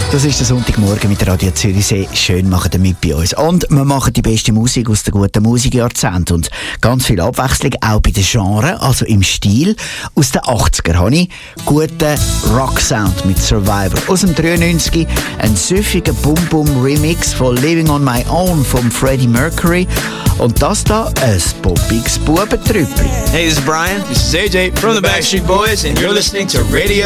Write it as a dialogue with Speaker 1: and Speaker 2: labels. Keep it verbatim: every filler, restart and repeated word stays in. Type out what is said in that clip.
Speaker 1: Das ist der Sonntagmorgen mit Radio Zürichsee. Schön, machen ihr mit bei uns. Und wir machen die beste Musik aus den guten Musikjahrzehnten. Und ganz viel Abwechslung, auch bei den Genres, also im Stil. Aus den achtziger habe ich guten Rock-Sound mit Survivor. Aus dem dreiundneunzig ein süffiger Bum-Bum-Remix von Living on My Own von Freddie Mercury. Und das da ein poppiges Bubentrüppli.
Speaker 2: Hey, this is Brian.
Speaker 3: This is A J from the Backstreet Boys, and you're listening to Radio